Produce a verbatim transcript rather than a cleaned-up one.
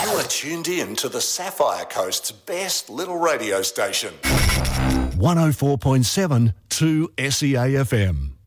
You are tuned in to the Sapphire Coast's best little radio station. one oh four point seven two S E A F M.